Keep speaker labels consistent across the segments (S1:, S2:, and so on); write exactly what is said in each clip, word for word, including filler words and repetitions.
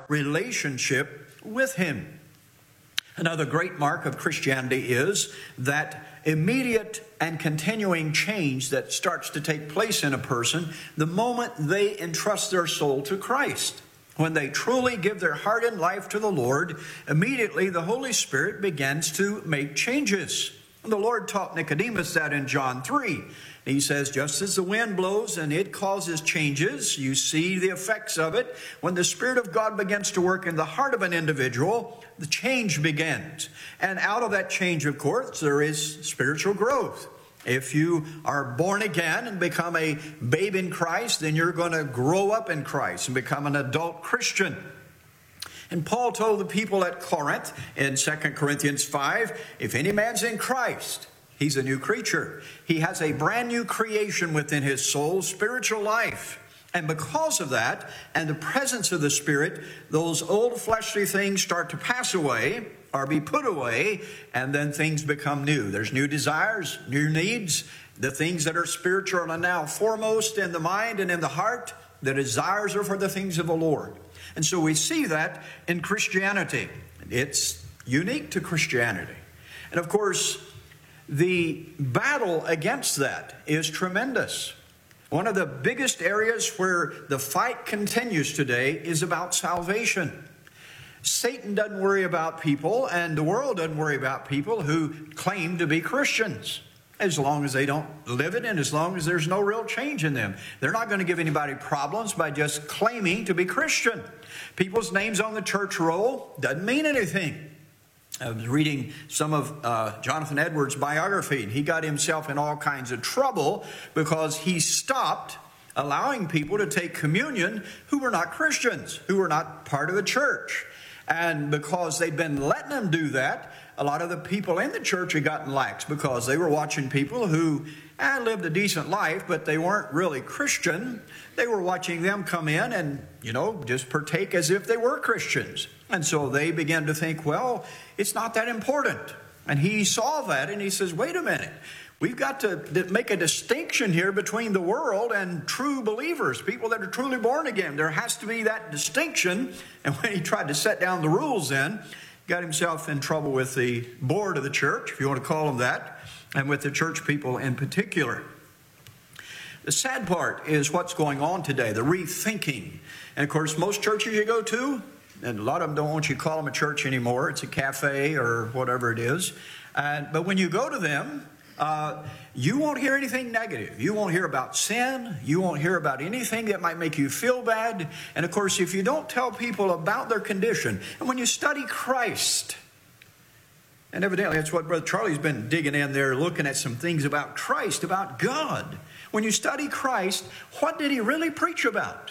S1: relationship with Him. Another great mark of Christianity is that immediate and continuing change that starts to take place in a person the moment they entrust their soul to Christ. When they truly give their heart and life to the Lord, immediately the Holy Spirit begins to make changes. The Lord taught Nicodemus that in John three. He says, just as the wind blows and it causes changes, you see the effects of it. When the Spirit of God begins to work in the heart of an individual, the change begins. And out of that change, of course, there is spiritual growth. If you are born again and become a babe in Christ, then you're going to grow up in Christ and become an adult Christian. And Paul told the people at Corinth in Second Corinthians five, if any man's in Christ, he's a new creature. He has a brand new creation within his soul, spiritual life. And because of that and the presence of the Spirit, those old fleshly things start to pass away or be put away, and then things become new. There's new desires, new needs. The things that are spiritual are now foremost in the mind and in the heart. The desires are for the things of the Lord. And so we see that in Christianity. It's unique to Christianity. And of course, the battle against that is tremendous. One of the biggest areas where the fight continues today is about salvation. Satan doesn't worry about people, and the world doesn't worry about people who claim to be Christians, as long as they don't live it and as long as there's no real change in them. They're not going to give anybody problems by just claiming to be Christian. People's names on the church roll doesn't mean anything. I was reading some of uh, Jonathan Edwards' biography, and he got himself in all kinds of trouble because he stopped allowing people to take communion who were not Christians, who were not part of the church. And because they'd been letting them do that, a lot of the people in the church had gotten lax because they were watching people who eh, lived a decent life, but they weren't really Christian. They were watching them come in and, you know, just partake as if they were Christians. And so they began to think, well, it's not that important. And he saw that and he says, wait a minute. We've got to make a distinction here between the world and true believers, people that are truly born again. There has to be that distinction. And when he tried to set down the rules then, got himself in trouble with the board of the church, if you want to call them that, and with the church people in particular. The sad part is what's going on today, the rethinking. And of course, most churches you go to, and a lot of them don't want you to call them a church anymore. It's a cafe or whatever it is. And, but when you go to them, Uh, you won't hear anything negative. You won't hear about sin. You won't hear about anything that might make you feel bad. And of course, if you don't tell people about their condition, and when you study Christ, and evidently that's what Brother Charlie's been digging in there, looking at some things about Christ, about God. When you study Christ, what did he really preach about?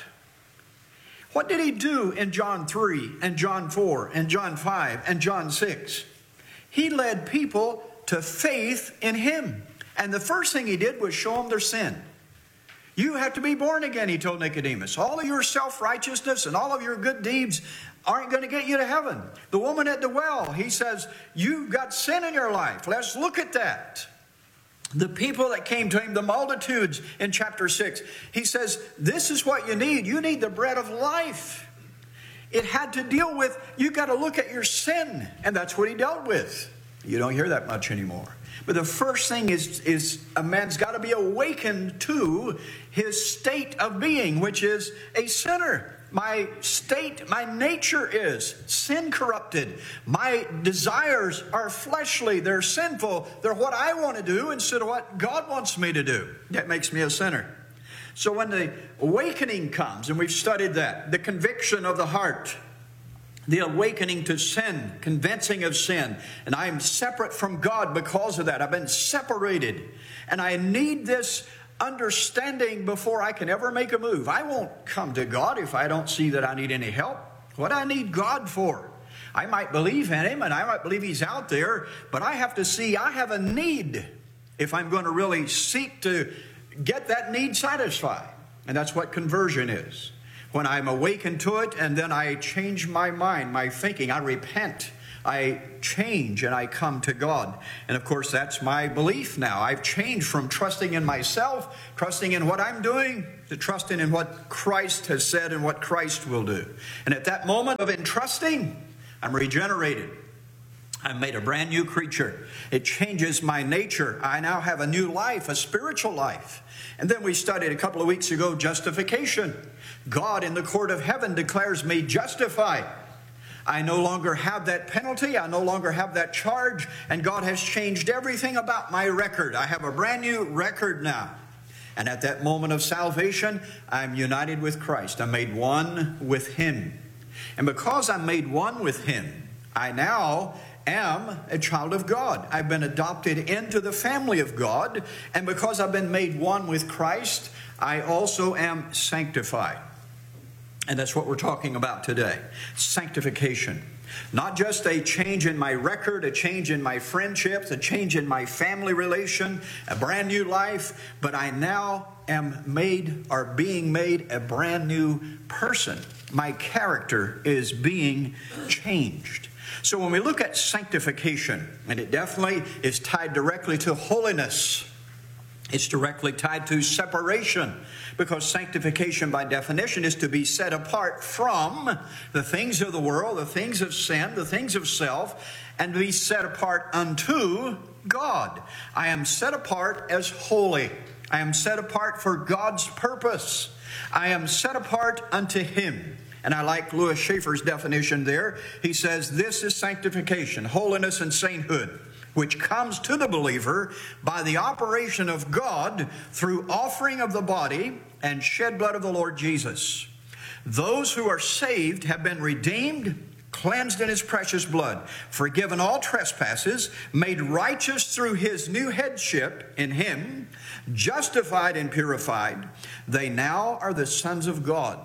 S1: What did he do in John three and John four and John five and John six? He led people to faith in him. And the first thing he did was show them their sin. You have to be born again, he told Nicodemus. All of your self-righteousness and all of your good deeds aren't going to get you to heaven. The woman at the well, he says, you've got sin in your life. Let's look at that. The people that came to him, the multitudes in chapter six, he says, this is what you need. You need the bread of life. It had to deal with, you got to look at your sin. And that's what he dealt with. You don't hear that much anymore. But the first thing is, is a man's got to be awakened to his state of being, which is a sinner. My state, my nature is sin corrupted. My desires are fleshly. They're sinful. They're what I want to do instead of what God wants me to do. That makes me a sinner. So when the awakening comes, and we've studied that, the conviction of the heart, the awakening to sin, convincing of sin. And I am separate from God because of that. I've been separated. And I need this understanding before I can ever make a move. I won't come to God if I don't see that I need any help. What I need God for? I might believe in him and I might believe he's out there, but I have to see I have a need if I'm going to really seek to get that need satisfied. And that's what conversion is. When I'm awakened to it and then I change my mind, my thinking, I repent I change and I come to God. And of course, that's my belief now. I've changed from trusting in myself, trusting in what I'm doing, to trusting in what Christ has said and what Christ will do. And at that moment of entrusting, I'm regenerated. I'm made a brand new creature. It changes my nature. I now have a new life, a spiritual life. And then we studied a couple of weeks ago justification. God in the court of heaven declares me justified. I no longer have that penalty. I no longer have that charge. And God has changed everything about my record. I have a brand new record now. And at that moment of salvation, I'm united with Christ. I'm made one with Him. And because I'm made one with Him, I now am a child of God. I've been adopted into the family of God. And because I've been made one with Christ, I also am sanctified. And that's what we're talking about today. Sanctification. Not just a change in my record, a change in my friendships, a change in my family relation, a brand new life, but I now am made or being made a brand new person. My character is being changed. So when we look at sanctification, and it definitely is tied directly to holiness, it's directly tied to separation, because sanctification by definition is to be set apart from the things of the world, the things of sin, the things of self, and to be set apart unto God. I am set apart as holy. I am set apart for God's purpose. I am set apart unto Him. And I like Louis Schaeffer's definition there. He says, this is sanctification, holiness and sainthood, which comes to the believer by the operation of God through offering of the body and shed blood of the Lord Jesus. Those who are saved have been redeemed, cleansed in His precious blood, forgiven all trespasses, made righteous through His new headship in Him, justified and purified. They now are the sons of God.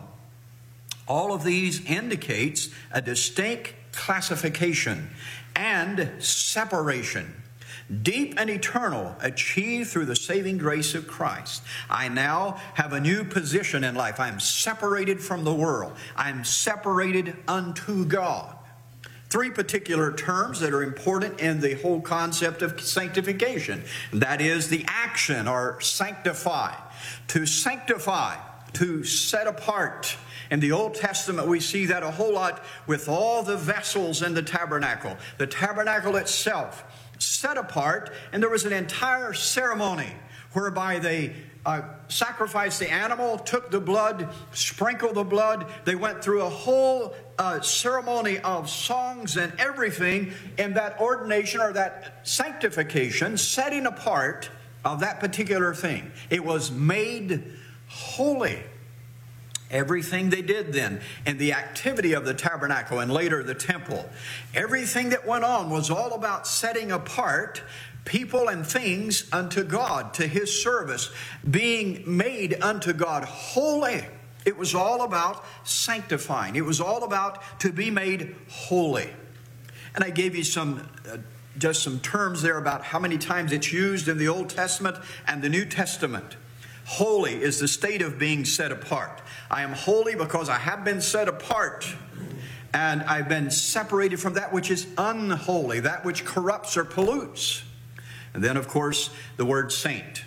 S1: All of these indicates a distinct classification and separation, deep and eternal, achieved through the saving grace of Christ. I now have a new position in life. I'm separated from the world. I'm separated unto God. Three particular terms that are important in the whole concept of sanctification. That is the action, or sanctify. To sanctify, to set apart. In the Old Testament, we see that a whole lot with all the vessels in the tabernacle. The tabernacle itself set apart, and there was an entire ceremony whereby they uh, sacrificed the animal, took the blood, sprinkled the blood. They went through a whole uh, ceremony of songs and everything in that ordination or that sanctification, setting apart of that particular thing. It was made holy. Everything they did then, and the activity of the tabernacle and later the temple, everything that went on was all about setting apart people and things unto God, to His service, being made unto God holy. It was all about sanctifying. It was all about to be made holy. And I gave you some uh, just some terms there about how many times it's used in the Old Testament and the New Testament. Holy is the state of being set apart. I am holy because I have been set apart, and I've been separated from that which is unholy, that which corrupts or pollutes. And then, of course, the word saint,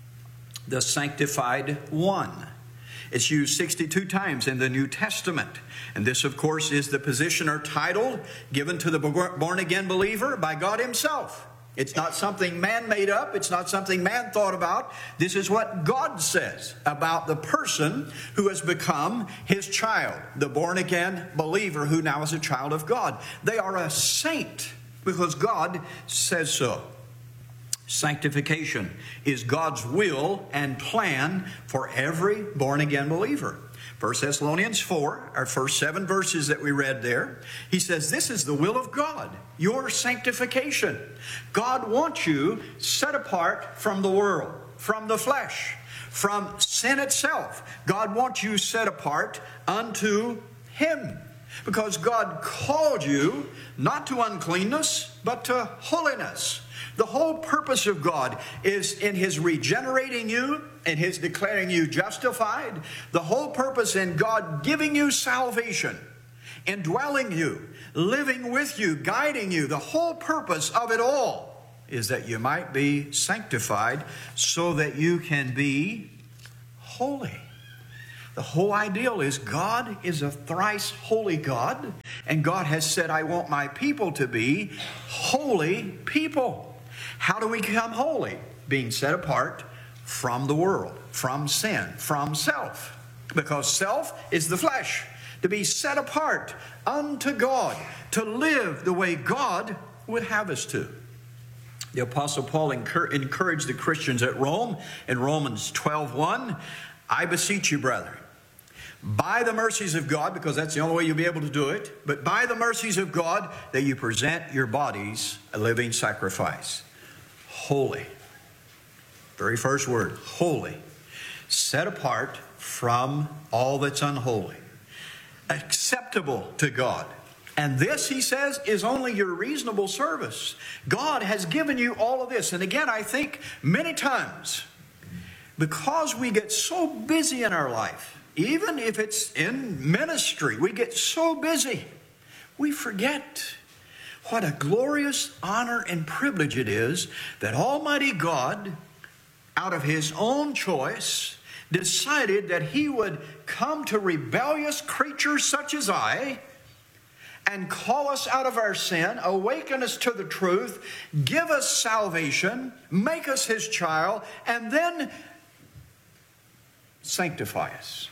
S1: the sanctified one. It's used sixty-two times in the New Testament. And this, of course, is the position or title given to the born-again believer by God Himself. It's not something man made up. It's not something man thought about. This is what God says about the person who has become His child, the born-again believer who now is a child of God. They are a saint because God says so. Sanctification is God's will and plan for every born-again believer. First Thessalonians four, our first seven verses that we read there, he says, this is the will of God, your sanctification. God wants you set apart from the world, from the flesh, from sin itself. God wants you set apart unto Him, because God called you not to uncleanness, but to holiness. The whole purpose of God is in His regenerating you and His declaring you justified. The whole purpose in God giving you salvation indwelling you, living with you, guiding you. The whole purpose of it all is that you might be sanctified so that you can be holy. The whole ideal is God is a thrice holy God, and God has said, I want my people to be holy people. How do we become holy? Being set apart from the world, from sin, from self. Because self is the flesh. To be set apart unto God, to live the way God would have us to. The Apostle Paul encouraged the Christians at Rome in Romans twelve one, I beseech you, brethren, by the mercies of God, because that's the only way you'll be able to do it, but by the mercies of God, that you present your bodies a living sacrifice. Holy. Very first word, holy. Set apart from all that's unholy. Acceptable to God. And this, he says, is only your reasonable service. God has given you all of this. And again, I think many times, because we get so busy in our life, even if it's in ministry, we get so busy, we forget what a glorious honor and privilege it is that Almighty God, out of His own choice, decided that He would come to rebellious creatures such as I and call us out of our sin, awaken us to the truth, give us salvation, make us His child, and then sanctify us.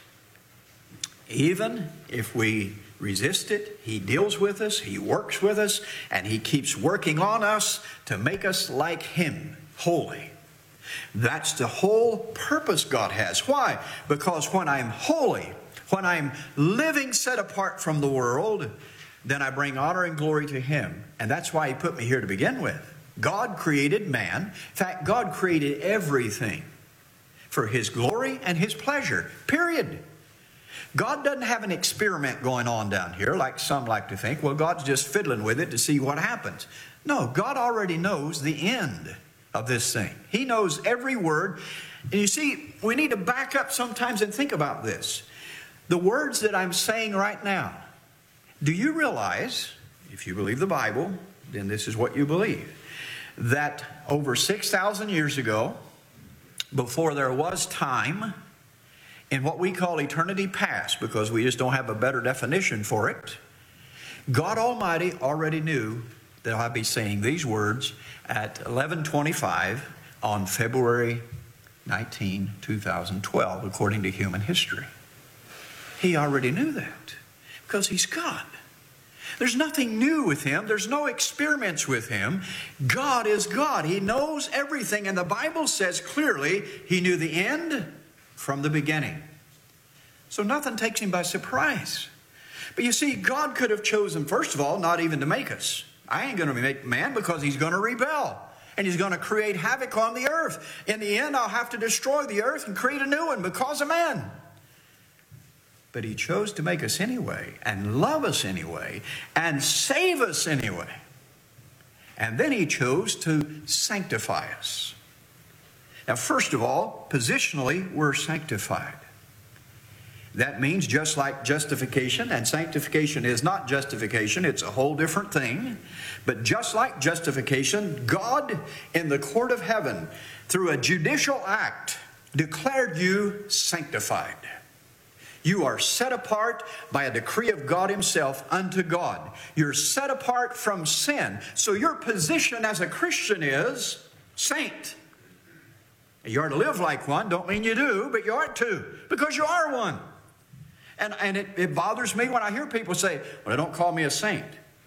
S1: Even if we resist it, He deals with us, He works with us, and He keeps working on us to make us like Him, holy. That's the whole purpose God has. Why? Because when I'm holy, when I'm living set apart from the world, then I bring honor and glory to Him. And that's why He put me here to begin with. God created man. In fact, God created everything for His glory and His pleasure. Period. God doesn't have an experiment going on down here like some like to think. Well, God's just fiddling with it to see what happens. No, God already knows the end of this thing. He knows every word. And you see, we need to back up sometimes and think about this. The words that I'm saying right now, do you realize, if you believe the Bible, then this is what you believe, that over six thousand years ago, before there was time, in what we call eternity past, because we just don't have a better definition for it, God Almighty already knew that I'd be saying these words at eleven twenty-five on February nineteenth, two thousand twelve, according to human history. He already knew that because He's God. There's nothing new with Him. There's no experiments with Him. God is God. He knows everything. And the Bible says clearly He knew the end from the beginning. So nothing takes Him by surprise. But you see, God could have chosen, first of all, not even to make us. I ain't going to make man because he's going to rebel. And he's going to create havoc on the earth. In the end, I'll have to destroy the earth and create a new one because of man. But He chose to make us anyway, and love us anyway, and save us anyway. And then He chose to sanctify us. Now, first of all, positionally, we're sanctified. That means just like justification, and sanctification is not justification, it's a whole different thing. But just like justification, God in the court of heaven, through a judicial act, declared you sanctified. You are set apart by a decree of God Himself unto God. You're set apart from sin. So your position as a Christian is saint. You are to live like one. Don't mean you do, but you ought to, because you are one. And, and it, it bothers me when I hear people say, well, don't call me a saint.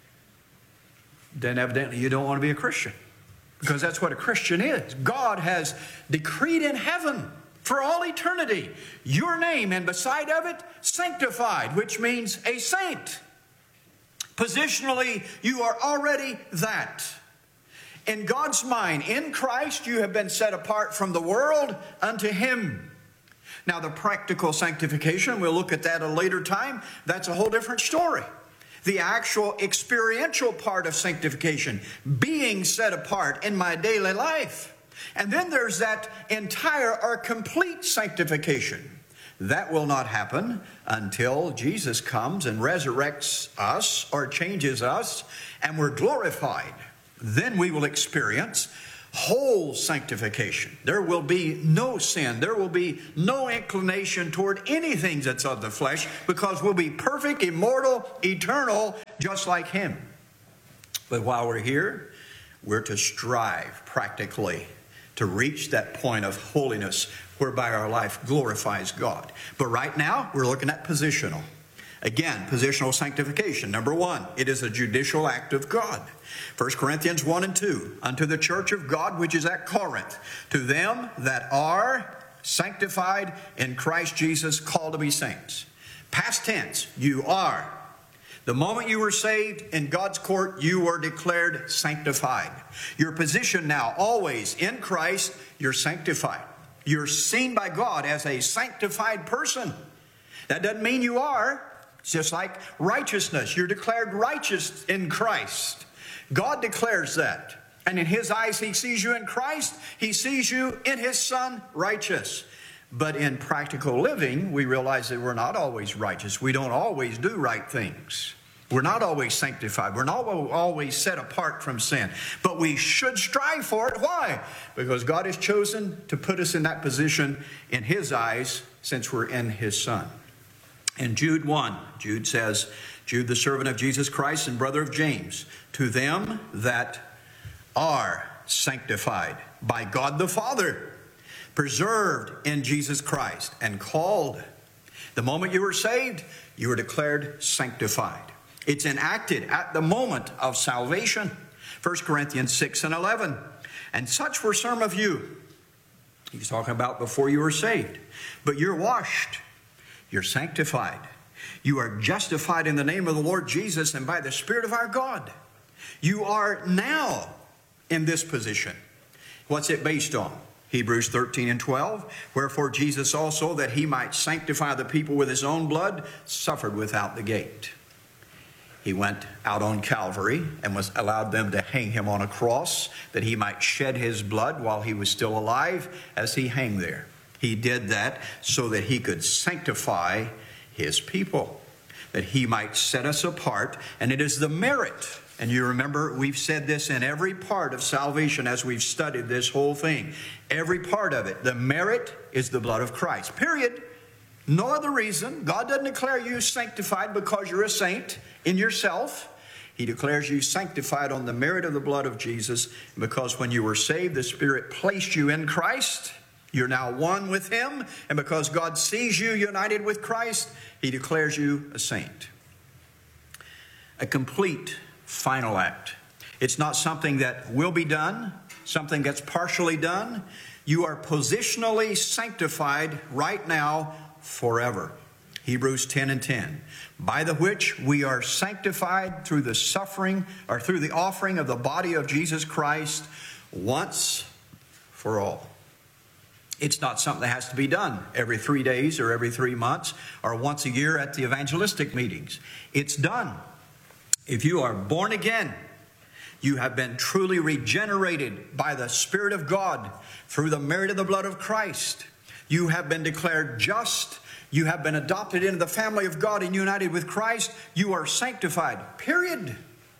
S1: Then evidently you don't want to be a Christian, because that's what a Christian is. God has decreed in heaven for all eternity your name, and beside of it, sanctified, which means a saint. Positionally, you are already that. In God's mind, in Christ, you have been set apart from the world unto Him. Now, the practical sanctification, we'll look at that at a later time. That's a whole different story. The actual experiential part of sanctification, being set apart in my daily life. And then there's that entire or complete sanctification. that will not happen until Jesus comes and resurrects us or changes us and we're glorified. Then we will experience whole sanctification. There will be no sin. There will be no inclination toward anything that's of the flesh, because we'll be perfect, immortal, eternal, just like Him. But while we're here, we're to strive practically to reach that point of holiness whereby our life glorifies God. But right now, we're looking at positional. Again, positional sanctification. Number one, it is a judicial act of God. First Corinthians one and two, unto the church of God which is at Corinth, to them that are sanctified in Christ Jesus, called to be saints. Past tense, you are. The moment you were saved in God's court, you were declared sanctified. Your position now, always in Christ, you're sanctified. You're seen by God as a sanctified person. That doesn't mean you are. It's just like righteousness. You're declared righteous in Christ. God declares that. And in His eyes, He sees you in Christ. He sees you in His Son, righteous. But in practical living, we realize that we're not always righteous. We don't always do right things. We're not always sanctified. We're not always set apart from sin. But we should strive for it. Why? Because God has chosen to put us in that position in His eyes, since we're in His Son. In Jude one, Jude says, Jude, the servant of Jesus Christ and brother of James, to them that are sanctified by God the Father, preserved in Jesus Christ, and called. The moment you were saved, you were declared sanctified. It's enacted at the moment of salvation. First Corinthians six and eleven. And such were some of you. He's talking about before you were saved. But you're washed. You're sanctified. You are justified in the name of the Lord Jesus and by the Spirit of our God. You are now in this position. What's it based on? Hebrews thirteen and twelve. Wherefore Jesus also, that He might sanctify the people with His own blood, suffered without the gate. He went out on Calvary and was allowed them to hang Him on a cross, that He might shed His blood while He was still alive as He hung there. He did that so that He could sanctify His people, that He might set us apart. And it is the merit. And you remember, we've said this in every part of salvation as we've studied this whole thing. Every part of it. The merit is the blood of Christ. Period. No other reason. God doesn't declare you sanctified because you're a saint in yourself. He declares you sanctified on the merit of the blood of Jesus, because when you were saved, the Spirit placed you in Christ. You're now one with Him. And because God sees you united with Christ, He declares you a saint. A complete final act. It's not something that will be done, something that's partially done. You are positionally sanctified right now forever. Hebrews ten and ten. By the which we are sanctified through the suffering, or through the offering of the body of Jesus Christ once for all. It's not something that has to be done every three days or every three months or once a year at the evangelistic meetings. It's done. If you are born again, you have been truly regenerated by the Spirit of God through the merit of the blood of Christ. You have been declared just. You have been adopted into the family of God and united with Christ. You are sanctified. Period.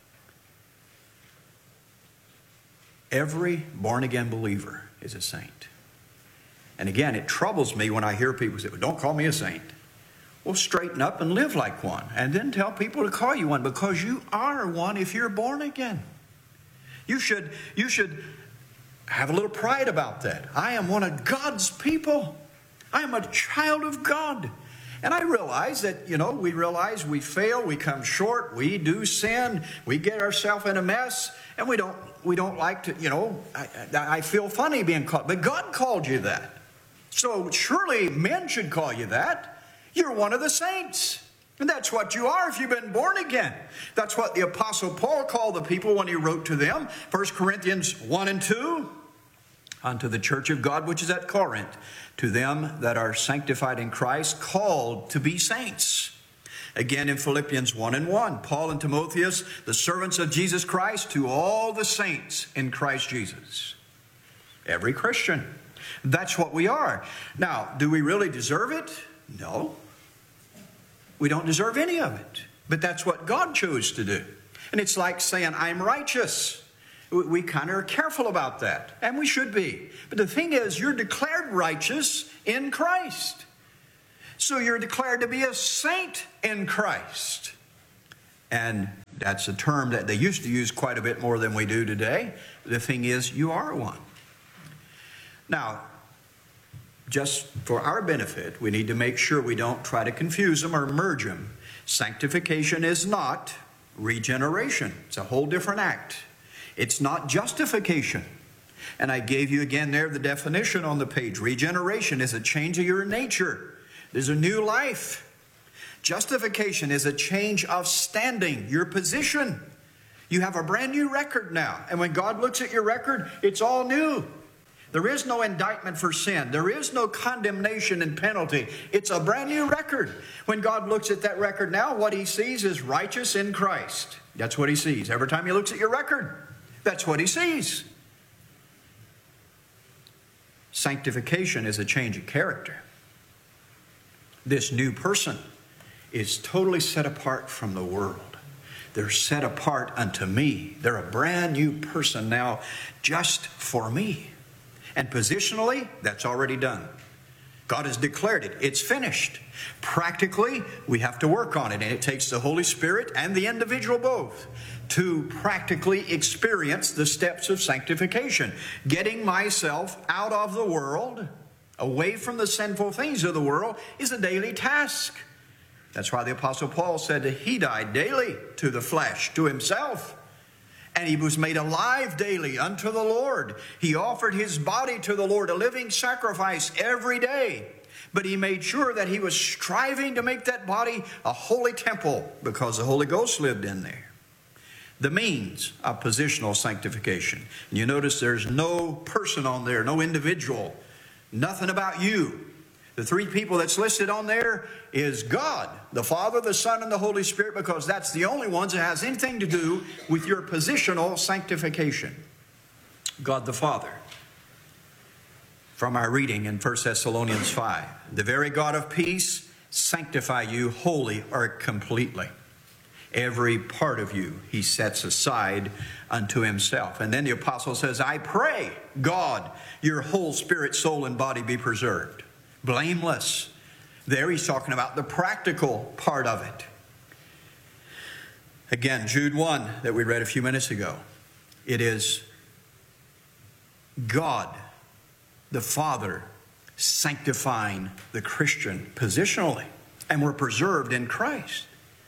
S1: Every born-again believer is a saint. And again, it troubles me when I hear people say, well, don't call me a saint. Well, straighten up and live like one. And then tell people to call you one, because you are one if you're born again. You should, you should have a little pride about that. I am one of God's people. I am a child of God. And I realize that, you know, we realize we fail, we come short, we do sin, we get ourselves in a mess, and we don't, we don't like to, you know, I, I feel funny being called. But God called you that. So surely men should call you that. You're one of the saints. And that's what you are if you've been born again. That's what the Apostle Paul called the people when he wrote to them. First Corinthians one and two. Unto the church of God which is at Corinth, to them that are sanctified in Christ, called to be saints. Again in Philippians one and one. Paul and Timotheus, the servants of Jesus Christ, to all the saints in Christ Jesus. Every Christian. That's what we are. Now, do we really deserve it? No. We don't deserve any of it. But that's what God chose to do. And it's like saying, I'm righteous. We, we kind of are careful about that. And we should be. But the thing is, you're declared righteous in Christ. So you're declared to be a saint in Christ. And that's a term that they used to use quite a bit more than we do today. The thing is, you are one. Now, just for our benefit, we need to make sure we don't try to confuse them or merge them. Sanctification is not regeneration. It's a whole different act. It's not justification. And I gave you again there the definition on the page. Regeneration is a change of your nature. There's a new life. Justification is a change of standing, your position. You have a brand new record now. And when God looks at your record, it's all new. There is no indictment for sin. There is no condemnation and penalty. It's a brand new record. When God looks at that record now, what He sees is righteous in Christ. That's what He sees. Every time He looks at your record, that's what He sees. Sanctification is a change of character. This new person is totally set apart from the world. They're set apart unto me. They're a brand new person now just for me. And positionally, that's already done. God has declared it. It's finished. Practically, we have to work on it. And it takes the Holy Spirit and the individual both to practically experience the steps of sanctification. Getting myself out of the world, away from the sinful things of the world, is a daily task. That's why the Apostle Paul said that he died daily to the flesh, to himself. And he was made alive daily unto the Lord. He offered his body to the Lord, a living sacrifice every day. But he made sure that he was striving to make that body a holy temple because the Holy Ghost lived in there. The means of positional sanctification. And you notice there's no person on there, no individual, nothing about you. The three people that's listed on there is God, the Father, the Son, and the Holy Spirit, because that's the only ones that has anything to do with your positional sanctification. God the Father. From our reading in First Thessalonians five. The very God of peace sanctify you wholly or completely. Every part of you He sets aside unto Himself. And then the apostle says, I pray, God, your whole spirit, soul, and body be preserved. Blameless. There he's talking about the practical part of it. Again, Jude one that we read a few minutes ago. It is God, the Father, sanctifying the Christian positionally. And we're preserved in Christ.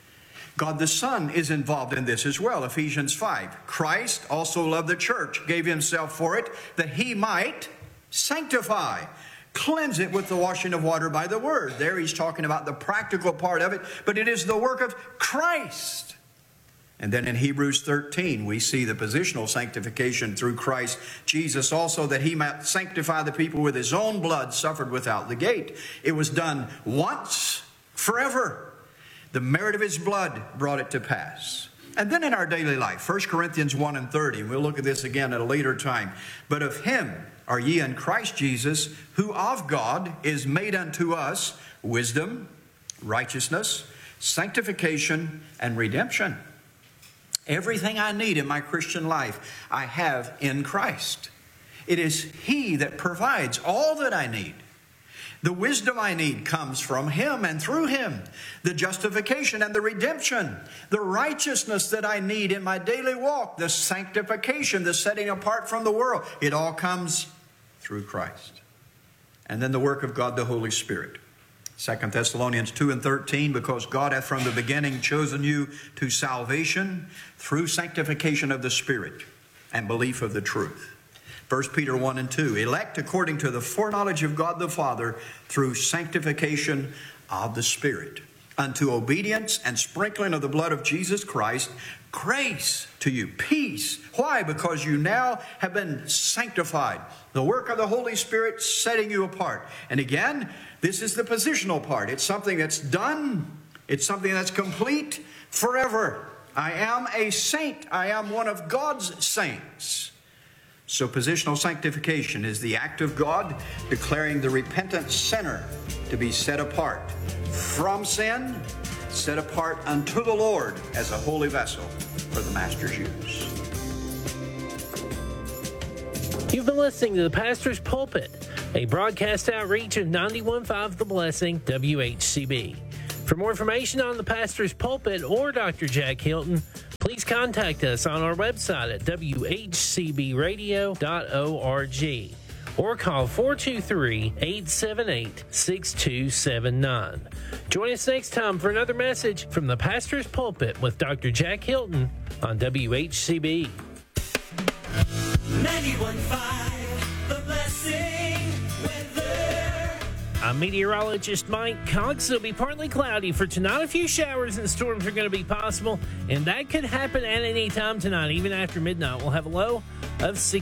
S1: God the Son is involved in this as well. Ephesians five. Christ also loved the church, gave Himself for it, that He might sanctify, cleanse it with the washing of water by the word. There he's talking about the practical part of it, but it is the work of Christ. And then in Hebrews thirteen, we see the positional sanctification through Christ Jesus also, that He might sanctify the people with His own blood suffered without the gate. It was done once, forever. The merit of His blood brought it to pass. And then in our daily life, First Corinthians one and thirty, and we'll look at this again at a later time. But of Him are ye in Christ Jesus, who of God is made unto us wisdom, righteousness, sanctification, and redemption. Everything I need in my Christian life, I have in Christ. It is He that provides all that I need. The wisdom I need comes from Him and through Him. The justification and the redemption. The righteousness that I need in my daily walk. The sanctification, the setting apart from the world. It all comes through Christ. And then the work of God the Holy Spirit. Second Thessalonians two and thirteen, because God hath from the beginning chosen you to salvation through sanctification of the Spirit and belief of the truth. First Peter one and two, elect according to the foreknowledge of God the Father through sanctification of the Spirit, unto obedience and sprinkling of the blood of Jesus Christ, grace to you, peace. Why? Because you now have been sanctified. The work of the Holy Spirit setting you apart. And again, this is the positional part. It's something that's done. It's something that's complete forever. I am a saint. I am one of God's saints. So positional sanctification is the act of God declaring the repentant sinner to be set apart from sin, set apart unto the Lord as a holy vessel for the Master's use.
S2: You've been listening to The Pastor's Pulpit, a broadcast outreach of ninety-one point five The Blessing, W H C B. For more information on The Pastor's Pulpit or Doctor Jack Hilton, please contact us on our website at w h c b radio dot org or call four two three, eight seven eight, six two seven nine. Join us next time for another message from The Pastor's Pulpit with Doctor Jack Hilton on W H C B.
S3: ninety-one point five The Blessing weather.
S2: I'm meteorologist Mike Cox. It'll be partly cloudy for tonight. A few showers and storms are going to be possible, and that could happen at any time tonight. Even after midnight, we'll have a low of six.